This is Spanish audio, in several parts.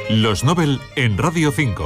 Los Nobel en Radio 5.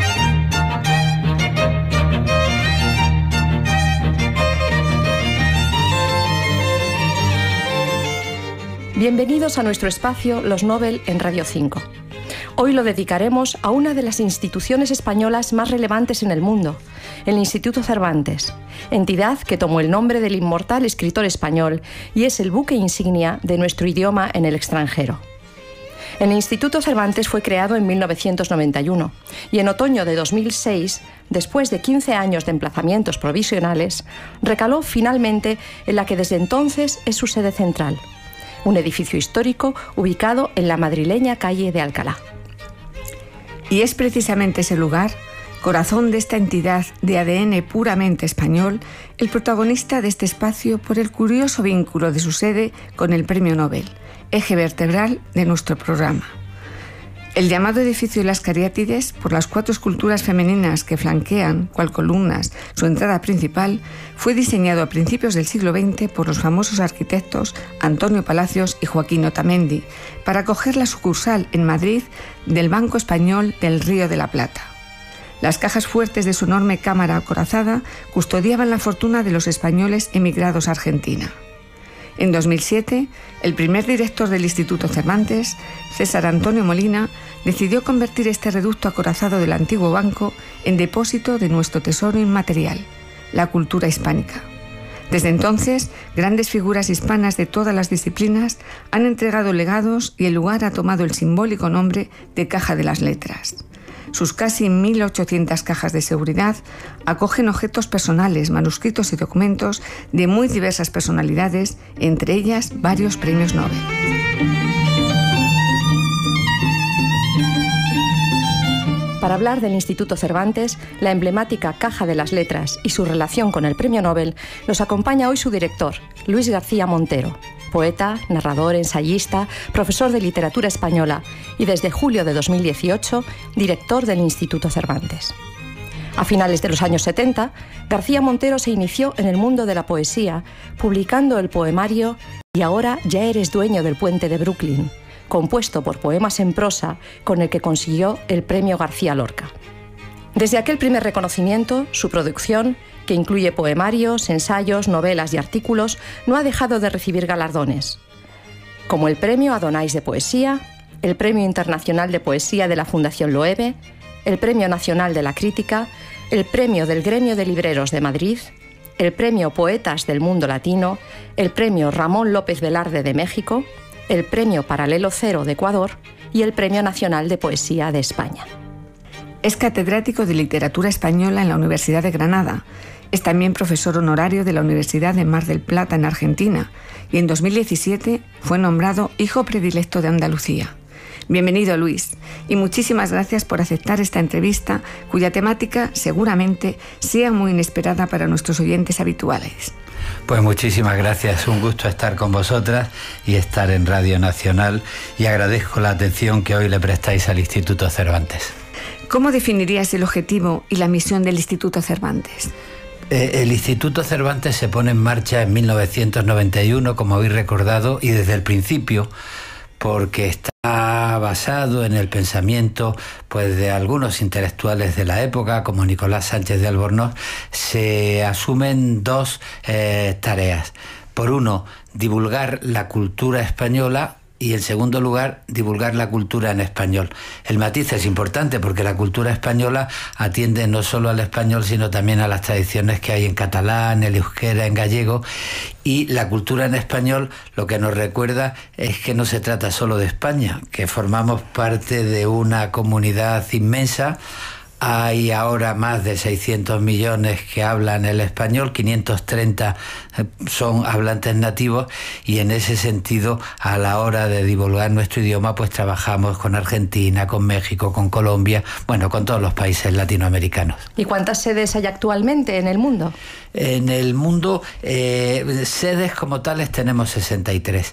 Bienvenidos a nuestro espacio Los Nobel en Radio 5. Hoy lo dedicaremos a una de las instituciones españolas más relevantes en el mundo, el Instituto Cervantes, entidad que tomó el nombre del inmortal escritor español y es el buque insignia de nuestro idioma en el extranjero. El Instituto Cervantes fue creado en 1991 y en otoño de 2006, después de 15 años de emplazamientos provisionales, recaló finalmente en la que desde entonces es su sede central, un edificio histórico ubicado en la madrileña calle de Alcalá. Y es precisamente ese lugar, corazón de esta entidad de ADN puramente español, el protagonista de este espacio por el curioso vínculo de su sede con el Premio Nobel, eje vertebral de nuestro programa. El llamado edificio de las Cariátides, por las 4 esculturas femeninas que flanquean, cual columnas, su entrada principal, fue diseñado a principios del siglo XX por los famosos arquitectos Antonio Palacios y Joaquín Otamendi, para acoger la sucursal en Madrid del Banco Español del Río de la Plata. Las cajas fuertes de su enorme cámara acorazada custodiaban la fortuna de los españoles emigrados a Argentina. En 2007, el primer director del Instituto Cervantes, César Antonio Molina, decidió convertir este reducto acorazado del antiguo banco en depósito de nuestro tesoro inmaterial, la cultura hispánica. Desde entonces, grandes figuras hispanas de todas las disciplinas han entregado legados y el lugar ha tomado el simbólico nombre de Caja de las Letras. Sus casi 1.800 cajas de seguridad acogen objetos personales, manuscritos y documentos de muy diversas personalidades, entre ellas varios premios Nobel. Para hablar del Instituto Cervantes, la emblemática Caja de las Letras y su relación con el Premio Nobel, nos acompaña hoy su director, Luis García Montero, poeta, narrador, ensayista, profesor de literatura española y desde julio de 2018, director del Instituto Cervantes. A finales de los años 70, García Montero se inició en el mundo de la poesía, publicando el poemario Y ahora ya eres dueño del puente de Brooklyn, compuesto por poemas en prosa, con el que consiguió el premio García Lorca. Desde aquel primer reconocimiento, su producción, que incluye poemarios, ensayos, novelas y artículos, no ha dejado de recibir galardones, como el Premio Adonais de Poesía, el Premio Internacional de Poesía de la Fundación Loewe, el Premio Nacional de la Crítica, el Premio del Gremio de Libreros de Madrid, el Premio Poetas del Mundo Latino, el Premio Ramón López Velarde de México, el Premio Paralelo Cero de Ecuador y el Premio Nacional de Poesía de España. Es catedrático de Literatura Española en la Universidad de Granada. Es también profesor honorario de la Universidad de Mar del Plata en Argentina y en 2017 fue nombrado Hijo Predilecto de Andalucía. Bienvenido, Luis, y muchísimas gracias por aceptar esta entrevista, cuya temática seguramente sea muy inesperada para nuestros oyentes habituales. Pues muchísimas gracias, un gusto estar con vosotras y estar en Radio Nacional, y agradezco la atención que hoy le prestáis al Instituto Cervantes. ¿Cómo definirías el objetivo y la misión del Instituto Cervantes? El Instituto Cervantes se pone en marcha en 1991, como habéis recordado, y desde el principio, porque está basado en el pensamiento pues de algunos intelectuales de la época, como Nicolás Sánchez de Albornoz, se asumen 2 tareas. Por uno, divulgar la cultura española, y en segundo lugar, divulgar la cultura en español. El matiz es importante porque la cultura española atiende no solo al español, sino también a las tradiciones que hay en catalán, en euskera, en gallego. Y la cultura en español lo que nos recuerda es que no se trata solo de España, que formamos parte de una comunidad inmensa. Hay ahora más de 600 millones que hablan el español, 530 son hablantes nativos, y en ese sentido, a la hora de divulgar nuestro idioma, pues trabajamos con Argentina, con México, con Colombia, bueno, con todos los países latinoamericanos. ¿Y cuántas sedes hay actualmente en el mundo? En el mundo, sedes como tales tenemos 63.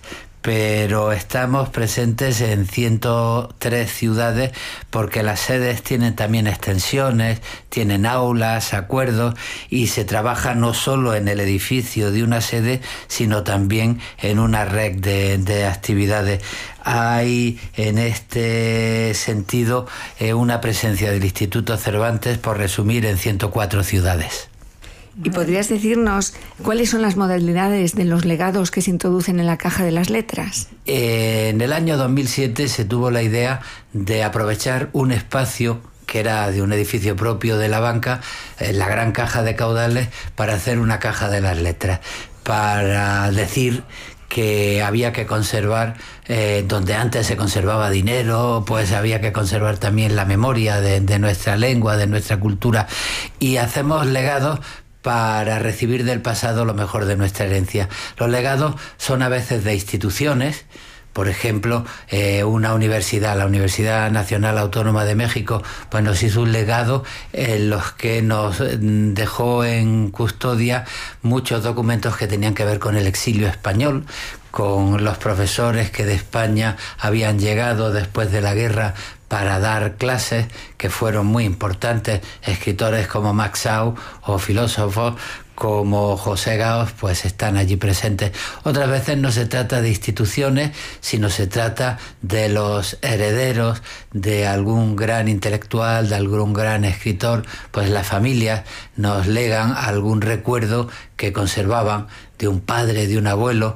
pero estamos presentes en 103 ciudades porque las sedes tienen también extensiones, tienen aulas, acuerdos, y se trabaja no solo en el edificio de una sede, sino también en una red de actividades. Hay en este sentido una presencia del Instituto Cervantes, por resumir, en 104 ciudades. ¿Y podrías decirnos cuáles son las modalidades de los legados que se introducen en la Caja de las Letras? En el año 2007 se tuvo la idea de aprovechar un espacio que era de un edificio propio de la banca, la gran caja de caudales, para hacer una Caja de las Letras, para decir que había que conservar, donde antes se conservaba dinero, pues había que conservar también la memoria de nuestra lengua, de nuestra cultura, y hacemos legados para recibir del pasado lo mejor de nuestra herencia. Los legados son a veces de instituciones. Por ejemplo, una universidad, la Universidad Nacional Autónoma de México, pues nos hizo un legado en los que nos dejó en custodia muchos documentos que tenían que ver con el exilio español, con los profesores que de España habían llegado después de la guerra para dar clases, que fueron muy importantes, escritores como Max Sau o filósofos como José Gaos, pues están allí presentes. Otras veces no se trata de instituciones, sino se trata de los herederos de algún gran intelectual, de algún gran escritor, pues las familias nos legan algún recuerdo que conservaban de un padre, de un abuelo,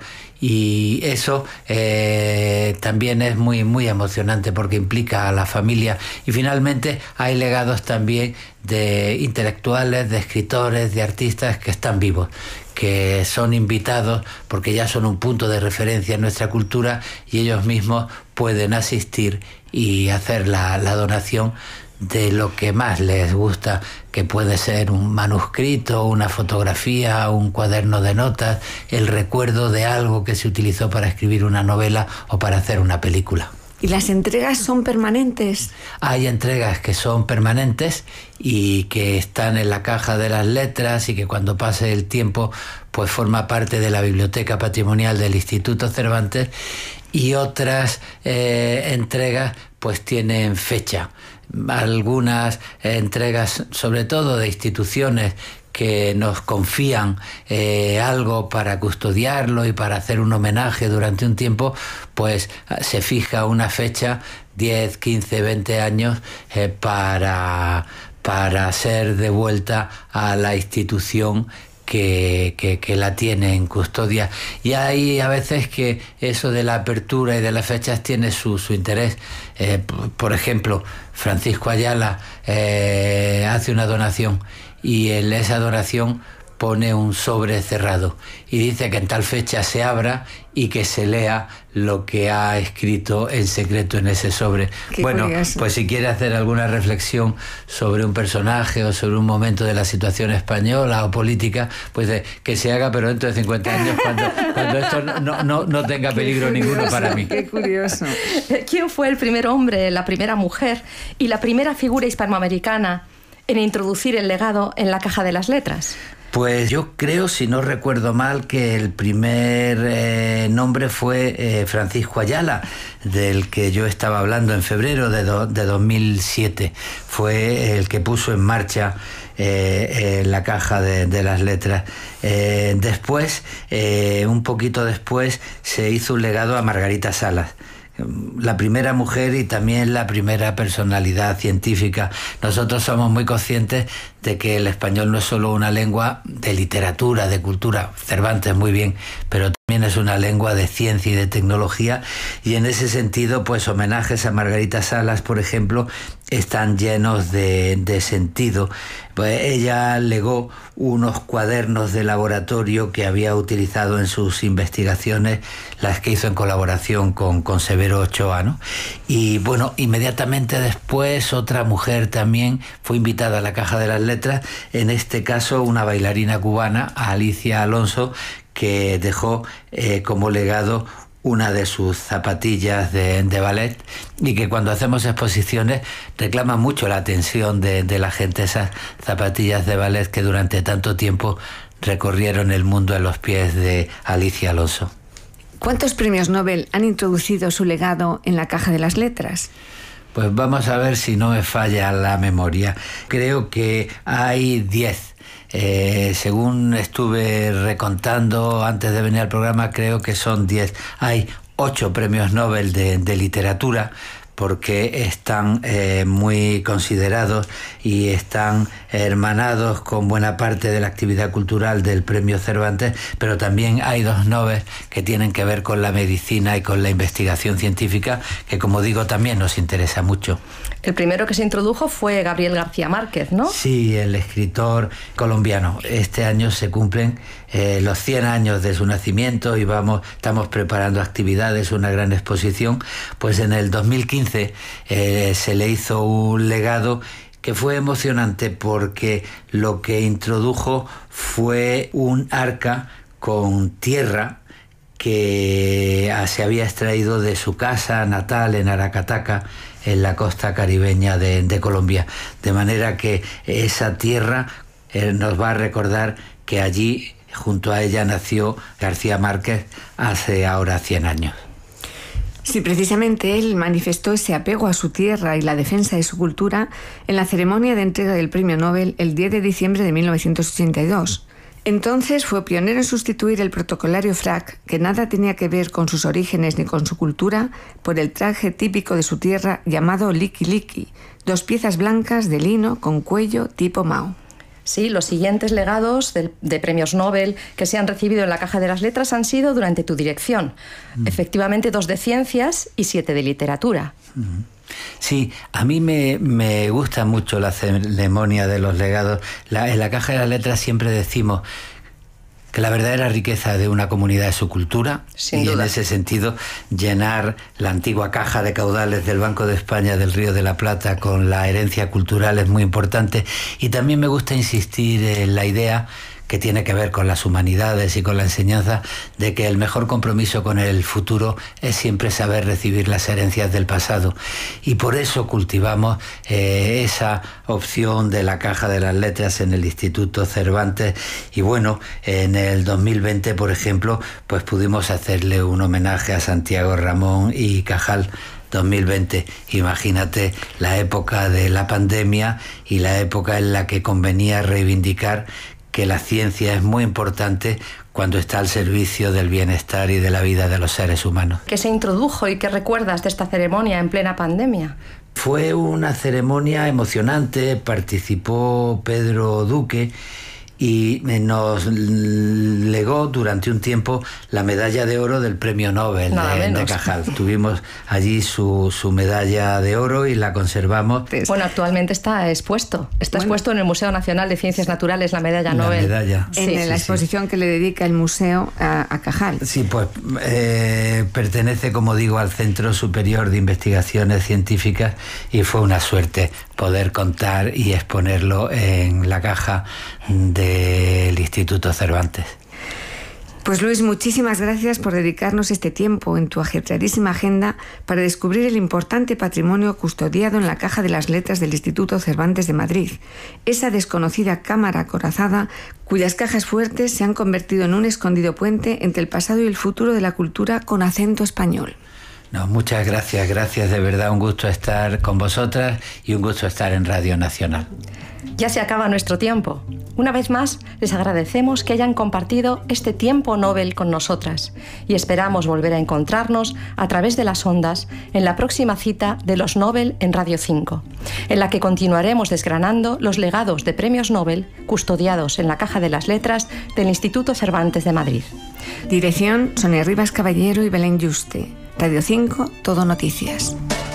y eso también es muy, muy emocionante porque implica a la familia. Y finalmente hay legados también de intelectuales, de escritores, de artistas que están vivos, que son invitados porque ya son un punto de referencia en nuestra cultura y ellos mismos pueden asistir y hacer la donación de lo que más les gusta, que puede ser un manuscrito, una fotografía, un cuaderno de notas, el recuerdo de algo que se utilizó para escribir una novela o para hacer una película. ¿Y las entregas son permanentes? Hay entregas que son permanentes y que están en la Caja de las Letras y que cuando pase el tiempo pues forma parte de la Biblioteca Patrimonial del Instituto Cervantes, y otras entregas pues tienen fecha. Algunas entregas, sobre todo de instituciones que nos confían algo para custodiarlo y para hacer un homenaje durante un tiempo, pues se fija una fecha, 10, 15, 20 años, para ser devuelta a la institución que la tiene en custodia. Y hay a veces que eso de la apertura y de las fechas tiene su interés. Por ejemplo, Francisco Ayala hace una donación y en esa donación pone un sobre cerrado y dice que en tal fecha se abra y que se lea lo que ha escrito en secreto en ese sobre. Qué bueno, curioso. pues si quiere hacer alguna reflexión sobre un personaje o sobre un momento de la situación española o política, pues que se haga, pero dentro de 50 años, cuando esto no tenga peligro ninguno para mí. Qué curioso. ¿Quién fue el primer hombre, la primera mujer y la primera figura hispanoamericana en introducir el legado en la Caja de las Letras? Pues yo creo, si no recuerdo mal, que el primer nombre fue Francisco Ayala, del que yo estaba hablando en febrero de 2007. Fue el que puso en marcha la Caja de las Letras. Después, un poquito después, se hizo un legado a Margarita Salas, la primera mujer y también la primera personalidad científica. Nosotros somos muy conscientes de que el español no es solo una lengua de literatura, de cultura, Cervantes muy bien, pero también es una lengua de ciencia y de tecnología, y en ese sentido, pues homenajes a Margarita Salas, por ejemplo, están llenos de sentido. Pues ella legó unos cuadernos de laboratorio que había utilizado en sus investigaciones, las que hizo en colaboración con Severo Ochoa, ¿no? Y bueno, inmediatamente después otra mujer también fue invitada a la Caja de las Letras, en este caso una bailarina cubana, Alicia Alonso, que dejó como legado una de sus zapatillas de ballet, y que cuando hacemos exposiciones reclama mucho la atención de la gente, esas zapatillas de ballet que durante tanto tiempo recorrieron el mundo en los pies de Alicia Alonso. ¿Cuántos premios Nobel han introducido su legado en la caja de las letras? Pues vamos a ver si no me falla la memoria. Creo que hay 10. Según estuve recontando antes de venir al programa, creo que son 10. Hay 8 premios Nobel de literatura, porque están muy considerados y están hermanados con buena parte de la actividad cultural del Premio Cervantes, pero también hay 2 Nobel que tienen que ver con la medicina y con la investigación científica, que, como digo, también nos interesa mucho. El primero que se introdujo fue Gabriel García Márquez, ¿no? Sí, el escritor colombiano. Este año se cumplen los 100 años de su nacimiento y estamos preparando actividades, una gran exposición. Pues en el 2015 se le hizo un legado que fue emocionante, porque lo que introdujo fue un arca con tierra que se había extraído de su casa natal en Aracataca, en la costa caribeña de Colombia. De manera que esa tierra nos va a recordar que allí, junto a ella, nació García Márquez hace ahora 100 años. Sí, precisamente él manifestó ese apego a su tierra y la defensa de su cultura en la ceremonia de entrega del Premio Nobel el 10 de diciembre de 1982. Entonces fue pionero en sustituir el protocolario frac, que nada tenía que ver con sus orígenes ni con su cultura, por el traje típico de su tierra llamado liqui liqui, 2 piezas blancas de lino con cuello tipo Mao. Sí, los siguientes legados de premios Nobel que se han recibido en la caja de las letras han sido durante tu dirección. Efectivamente, 2 de ciencias y 7 de literatura. Sí, a mí me gusta mucho la ceremonia de los legados. En la caja de las letras siempre decimos que la verdadera riqueza de una comunidad es su cultura. Sin duda. En ese sentido, llenar la antigua caja de caudales del Banco de España del Río de la Plata con la herencia cultural es muy importante. Y también me gusta insistir en la idea que tiene que ver con las humanidades y con la enseñanza, de que el mejor compromiso con el futuro es siempre saber recibir las herencias del pasado. Y por eso cultivamos esa opción de la caja de las letras en el Instituto Cervantes. Y bueno, en el 2020, por ejemplo, pues pudimos hacerle un homenaje a Santiago Ramón y Cajal. 2020, imagínate la época de la pandemia y la época en la que convenía reivindicar que la ciencia es muy importante cuando está al servicio del bienestar y de la vida de los seres humanos. ¿Qué se introdujo y qué recuerdas de esta ceremonia en plena pandemia? Fue una ceremonia emocionante, participó Pedro Duque y nos legó durante un tiempo la medalla de oro del Premio Nobel de Cajal. Tuvimos allí su medalla de oro y la conservamos. Bueno, actualmente está expuesto. Expuesto en el Museo Nacional de Ciencias Naturales, la medalla Nobel. En la exposición que le dedica el museo a Cajal. Sí, pues pertenece, como digo, al Centro Superior de Investigaciones Científicas y fue una suerte poder contar y exponerlo en la caja del Instituto Cervantes. Pues Luis, muchísimas gracias por dedicarnos este tiempo en tu ajetreadísima agenda para descubrir el importante patrimonio custodiado en la caja de las letras del Instituto Cervantes de Madrid, esa desconocida cámara acorazada cuyas cajas fuertes se han convertido en un escondido puente entre el pasado y el futuro de la cultura con acento español. No, muchas gracias de verdad, un gusto estar con vosotras y un gusto estar en Radio Nacional. Ya se acaba nuestro tiempo. Una vez más, les agradecemos que hayan compartido este tiempo Nobel con nosotras y esperamos volver a encontrarnos a través de las ondas en la próxima cita de los Nobel en Radio 5, en la que continuaremos desgranando los legados de premios Nobel custodiados en la caja de las letras del Instituto Cervantes de Madrid. Dirección: Sonia Rivas Caballero y Belén Yuste. Radio 5, Todo Noticias.